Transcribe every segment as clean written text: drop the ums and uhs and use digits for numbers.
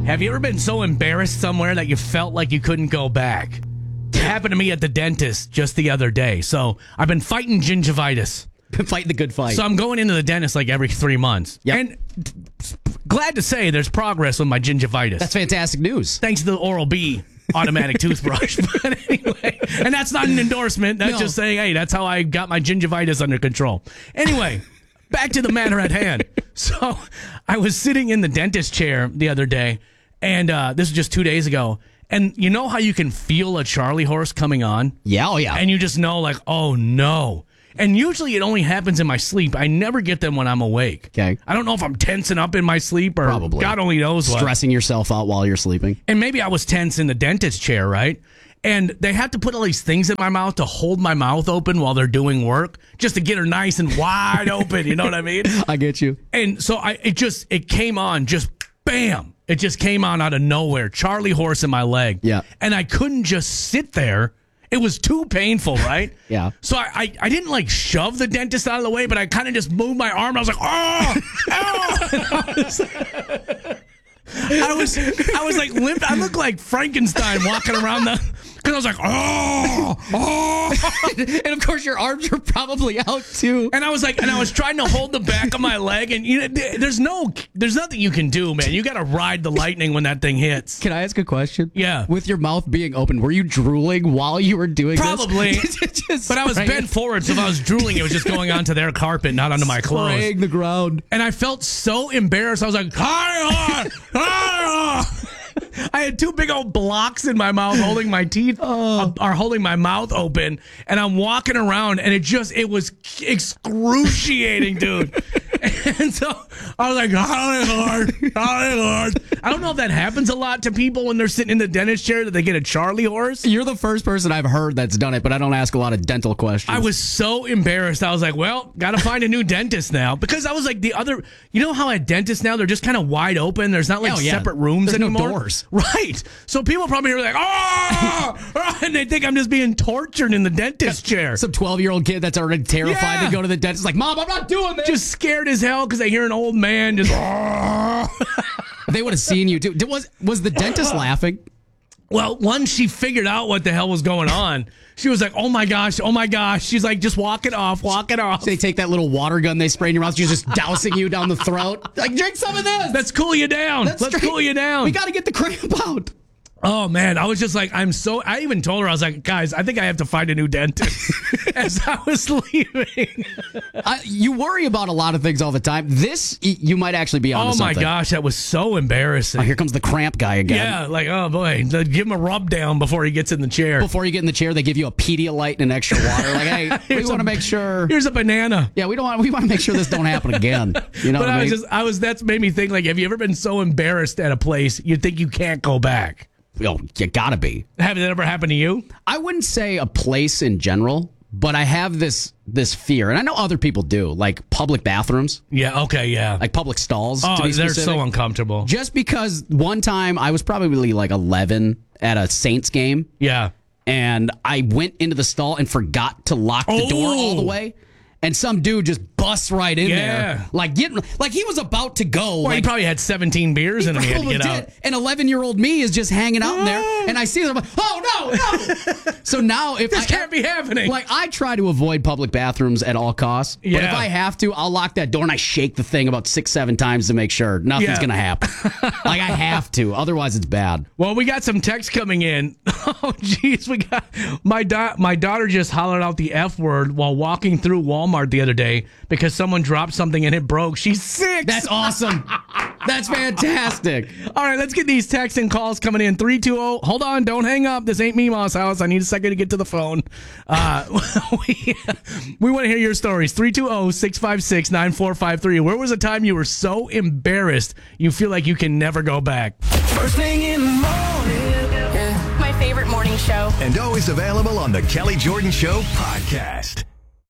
Have you ever been so embarrassed somewhere that you felt like you couldn't go back? It happened to me at the dentist just the other day. So I've been fighting gingivitis. Been fighting the good fight. So I'm going into the dentist like every 3 months. Yep. And glad to say there's progress with my gingivitis. That's fantastic news. Thanks to the Oral-B automatic toothbrush. But anyway, and that's not an endorsement. That's just saying, hey, that's how I got my gingivitis under control. Anyway, back to the matter at hand. So I was sitting in the dentist chair the other day, and this was just 2 days ago. And you know how you can feel a Charlie horse coming on? Yeah, oh yeah. And you just know, like, oh no. And usually it only happens in my sleep. I never get them when I'm awake. Okay. I don't know if I'm tensing up in my sleep or Probably. God only knows what. Stressing yourself out while you're sleeping. And maybe I was tense in the dentist chair, right? And they have to put all these things in my mouth to hold my mouth open while they're doing work, just to get her nice and wide open. You know what I mean? I get you. And so it came on, just bam. It just came on out of nowhere. Charlie horse in my leg. Yeah. And I couldn't just sit there. It was too painful, right? Yeah. So I didn't like shove the dentist out of the way, but I kind of just moved my arm. I was like, oh, I was like limp. I looked like Frankenstein walking around because I was like, And of course your arms are probably out too. and I was trying to hold the back of my leg, and there's nothing you can do, man. You got to ride the lightning when that thing hits. Can I ask a question? Yeah. With your mouth being open, were you drooling while you were doing Probably. this? But I was bent forward, so if I was drooling, it was just going onto their carpet, not onto my clothes. Spraying the ground. And I felt so embarrassed. I was like, hi. I had two big old blocks in my mouth holding my teeth or holding my mouth open. And I'm walking around and it was excruciating, dude. And so I was like, hard. I don't know if that happens a lot to people when they're sitting in the dentist chair that they get a Charlie horse. You're the first person I've heard that's done it, but I don't ask a lot of dental questions. I was so embarrassed. I was like, well, got to find a new dentist now. Because I was like you know how at dentists now, they're just kind of wide open. There's not like separate rooms There's anymore. No doors. Right. So people probably are like, oh, and they think I'm just being tortured in the dentist chair. Some 12-year-old kid that's already terrified to go to the dentist. Like, Mom, I'm not doing this. Just scared as hell because they hear an old man just, They would have seen you too. Was the dentist laughing? Well, once she figured out what the hell was going on, she was like, oh my gosh. She's like, just walk it off. So they take that little water gun they spray in your mouth. You're just dousing you down the throat. Like, drink some of this. Let's cool you down. Let's cool you down. We got to get the cramp out. Oh, man. I was just like, I even told her, I was like, guys, I think I have to find a new dentist as I was leaving. You worry about a lot of things all the time. This, you might actually be on something. Oh, my gosh. That was so embarrassing. Oh, here comes the cramp guy again. Yeah, like, oh, boy. Give him a rub down before he gets in the chair. Before you get in the chair, they give you a Pedialyte and an extra water. Like, hey, we want to make sure. Here's a banana. Yeah, we want to make sure this don't happen again. You know but what I mean? That's made me think, like, have you ever been so embarrassed at a place you think you can't go back? Oh, you gotta be. Have it ever happened to you? I wouldn't say a place in general, but I have this fear, and I know other people do, like public bathrooms. Yeah, okay, yeah. Like public stalls, to be they're specific. so uncomfortable. Just because one time I was probably like 11 at a Saints game. Yeah. And I went into the stall and forgot to lock the door all the way. And some dude just busts right in there. Like he was about to go. Well, he probably had 17 beers in him. He had to get out. And 11-year-old me is just hanging out in there. And I see them. I'm like, oh, no. So now if this can't be happening. Like, I try to avoid public bathrooms at all costs. Yeah. But if I have to, I'll lock that door and I shake the thing about 6-7 times to make sure nothing's going to happen. Like, I have to. Otherwise, it's bad. Well, we got some text coming in. Oh, geez. We got my daughter just hollered out the F word while walking through Walmart the other day because someone dropped something and it broke. She's 6. That's awesome. That's fantastic. All right, let's get these texts and calls coming in. 320. Hold on, don't hang up. This ain't Meemaw's house. I need a second to get to the phone. We want to hear your stories. 320-656-9453. Where was a time you were so embarrassed you feel like you can never go back? First thing in the morning. My favorite morning show. And always available on the Kelly Jordan Show podcast.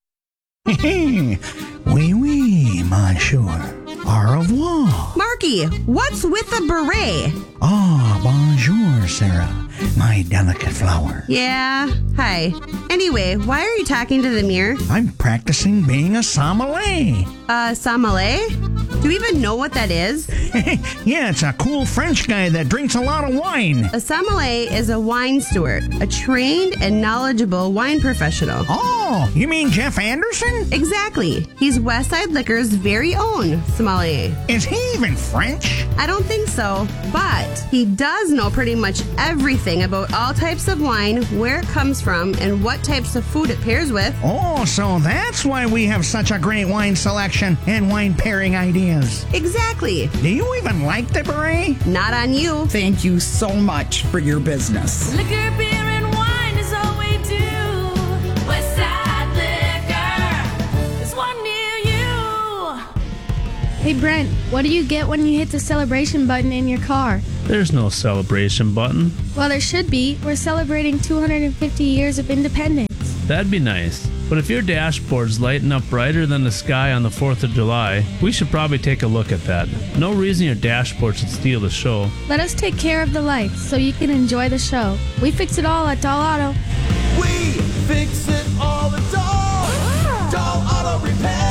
Oui, monsieur. Au revoir. Marky, what's with the beret? Ah, bonjour, Sarah. My delicate flower. Yeah, hi. Anyway, why are you talking to the mirror? I'm practicing being a sommelier. Sommelier? Do you even know what that is? Yeah, it's a cool French guy that drinks a lot of wine. A sommelier is a wine steward, a trained and knowledgeable wine professional. Oh, you mean Jeff Anderson? Exactly. He's Westside Liquor's very own sommelier. Is he even French? I don't think so, but he does know pretty much everything about all types of wine, where it comes from, and what types of food it pairs with. Oh, so that's why we have such a great wine selection and wine pairing ideas. Exactly. Do you even like the beret? Not on you. Thank you so much for your business. Liquor, beer, and wine is all we do. Westside Liquor, there's one near you. Hey Brent, what do you get when you hit the celebration button in your car? There's no celebration button. Well, there should be. We're celebrating 250 years of independence. That'd be nice. But if your dashboard's lighting up brighter than the sky on the 4th of July, we should probably take a look at that. No reason your dashboard should steal the show. Let us take care of the lights so you can enjoy the show. We fix it all at Doll Auto. We fix it all at Doll Auto Repair.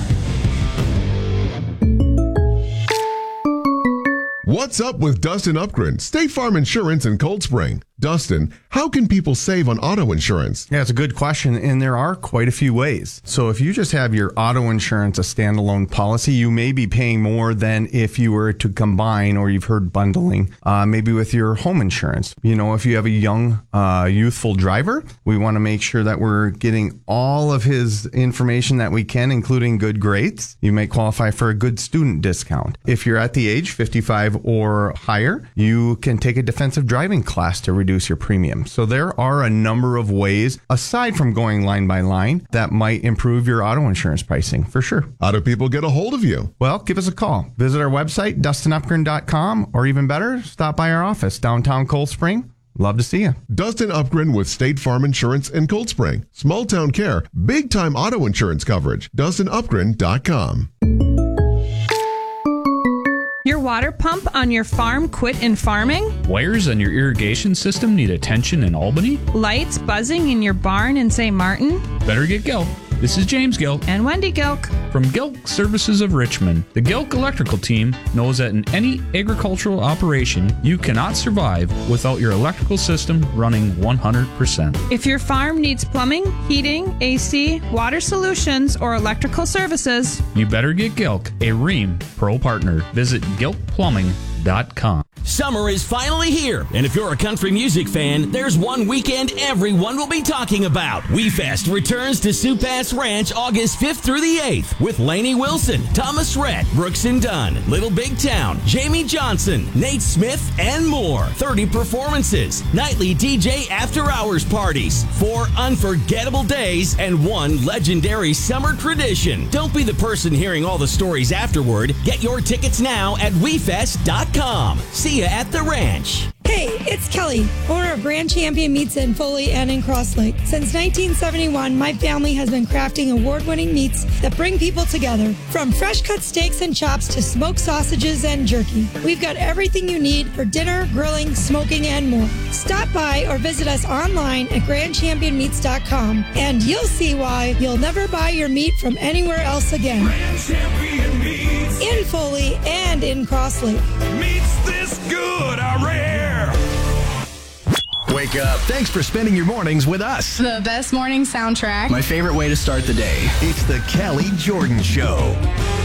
What's up with Dustin Upgren, State Farm Insurance in Cold Spring? Dustin, how can people save on auto insurance? Yeah, it's a good question, and there are quite a few ways. So if you just have your auto insurance a standalone policy, you may be paying more than if you were to combine, or you've heard bundling, maybe with your home insurance. You know, if you have a young, youthful driver, we want to make sure that we're getting all of his information that we can, including good grades. You may qualify for a good student discount. If you're at the age 55 or higher, you can take a defensive driving class to reduce your premium. So there are a number of ways, aside from going line by line, that might improve your auto insurance pricing, for sure. How do people get a hold of you? Well, give us a call. Visit our website, DustinUpgren.com, or even better, stop by our office, downtown Cold Spring. Love to see you. Dustin Upgren with State Farm Insurance in Cold Spring. Small town care, big time auto insurance coverage. DustinUpgren.com. Your water pump on your farm quit in farming? Wires on your irrigation system need attention in Albany? Lights buzzing in your barn in St. Martin? Better get Gilk. This is James Gilk. And Wendy Gilk. From Gilk Services of Richmond. The Gilk Electrical Team knows that in any agricultural operation, you cannot survive without your electrical system running 100%. If your farm needs plumbing, heating, AC, water solutions, or electrical services, you better get Gilk, a Rheem Pro partner. Visit gilkplumbing.com. Summer is finally here, and if you're a country music fan, there's one weekend everyone will be talking about. WeFest returns to Sioux Pass Ranch August 5th through the 8th with Lainey Wilson, Thomas Rhett, Brooks and Dunn, Little Big Town, Jamie Johnson, Nate Smith, and more. 30 performances, nightly DJ after-hours parties, 4 unforgettable days, and 1 legendary summer tradition. Don't be the person hearing all the stories afterward. Get your tickets now at WeFest.com. See you at the ranch. Hey, it's Kelly, owner of Grand Champion Meats in Foley and in Cross Lake. Since 1971, my family has been crafting award-winning meats that bring people together. From fresh-cut steaks and chops to smoked sausages and jerky. We've got everything you need for dinner, grilling, smoking, and more. Stop by or visit us online at GrandChampionMeats.com, and you'll see why you'll never buy your meat from anywhere else again. Grand Champion Meats. In Foley and in Cross Lake. Meats this good are rare. Wake up. Thanks for spending your mornings with us. The best morning soundtrack. My favorite way to start the day. It's the Kelly Jordan Show.